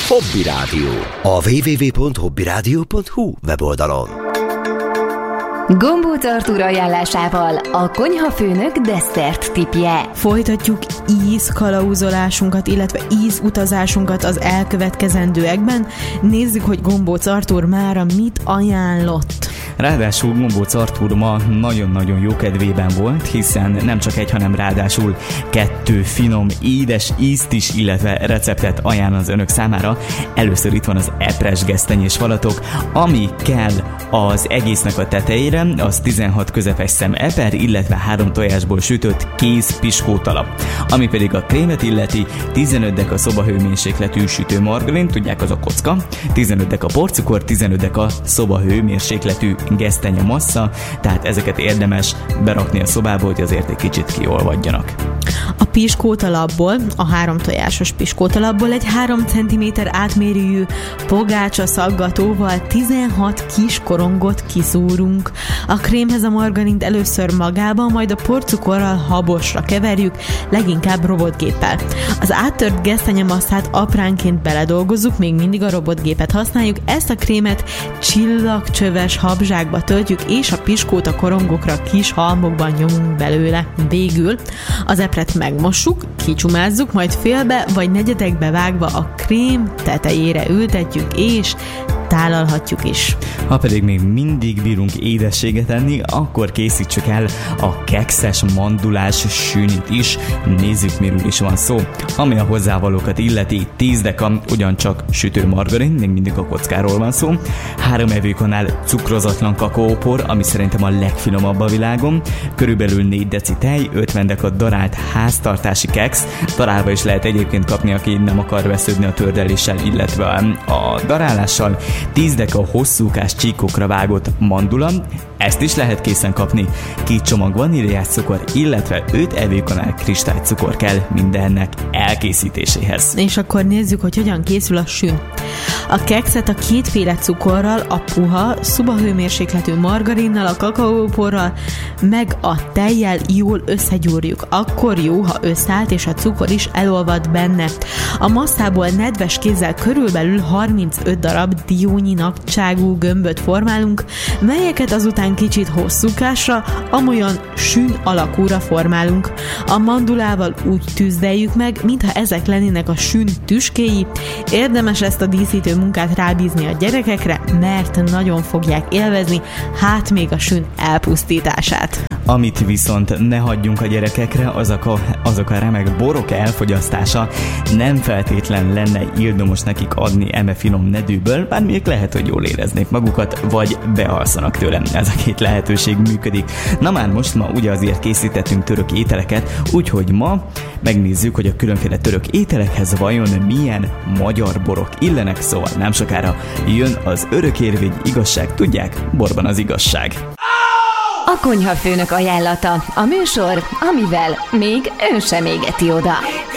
Hobby Rádió. A www.hobbyradio.hu weboldalon. Gombóc Artúr ajánlásával a konyhafőnök desszert tipje. Folytatjuk ízkalauzolásunkat, illetve ízutazásunkat az elkövetkezendőekben. Nézzük, hogy Gombóc Artúr mára mit ajánlott. Ráadásul Gombóc Artúr ma nagyon-nagyon jó kedvében volt, hiszen nem csak egy, hanem ráadásul 2 finom, édes ízt is, illetve receptet ajánl az önök számára. Először itt van az epres gesztenyés falatok, ami kell az egésznek a tetejére, az 16 közepes szem eper, illetve 3 tojásból sütött kész piskótalap. Ami pedig a krémet illeti, 15 deka szobahőmérsékletű sütőmargarin, tudják, az a kocka, 15 deka porcukor, 15 deka szobahőmérsékletű gesztenye massza, tehát ezeket érdemes berakni a szobába, hogy azért egy kicsit kiolvadjanak. A piskótalapból, a 3 tojásos piskótalapból egy 3 cm átmérőjű pogácsa szaggatóval 16 kis korongot kiszúrunk. A krémhez a margarint először magában, majd a porcukorral habosra keverjük, leginkább robotgéppel. Az áttört gesztenyemasszát apránként beledolgozzuk, még mindig a robotgépet használjuk, ezt a krémet csillagcsöves habzsákba töltjük, és a piskóta korongokra kis halmokban nyomunk belőle. Végül az epret megmossuk, kicsumázzuk, majd félbe vagy negyedekbe vágva a krém tetejére ültetjük, és tálalhatjuk is. Ha pedig még mindig bírunk édességet enni, akkor készítsük el a kekszes mandulás sűnit is. Nézzük, miről is van szó. Ami a hozzávalókat illeti, 10 deka ugyancsak sütőmargarin, még mindig a kockáról van szó, 3 evőkanál cukrozatlan kakaópor, ami szerintem a legfinomabb a világon, körülbelül 4 deci tej, 50 deka darált háztartási keksz, darálva is lehet egyébként kapni, aki nem akar vesződni a tördeléssel, illetve a darálással, 10 deka hosszúkás csíkokra vágott mandula, ezt is lehet készen kapni, 2 csomag vaníliás cukor, illetve 5 evőkanál kristálycukor kell mindennek elkészítéséhez. És akkor nézzük, hogy hogyan készül a sün. A kekszet a 2 féle cukorral, a puha, szobahőmérsékletű margarinnal, a kakaóporral, meg a tejjel jól összegyúrjuk. Akkor jó, ha összeállt, és a cukor is elolvad benne. A masszából nedves kézzel körülbelül 35 darab diónyi nagyságú gömböt formálunk, melyeket azután kicsit hosszúkásra, amolyan sün alakúra formálunk. A mandulával úgy tűzdeljük meg, mintha ezek lennének a sün tüskéi. Érdemes ezt a díszítő munkát rábízni a gyerekekre, mert nagyon fogják élvezni, hát még a sün elpusztítását. Amit viszont ne hagyjunk a gyerekekre, azok a remek borok elfogyasztása. Nem feltétlen lenne ildomos nekik adni eme finom nedűből, bár még lehet, hogy jól éreznék magukat, vagy bealszanak tőlem. Ez a 2 lehetőség működik. Na már most ma ugye azért készítettünk török ételeket, úgyhogy ma megnézzük, hogy a különféle török ételekhez vajon milyen magyar borok illenek, szóval nem sokára jön az örökérvény igazság, tudják, borban az igazság. A konyhafőnök ajánlata, a műsor, amivel még ön sem égeti oda.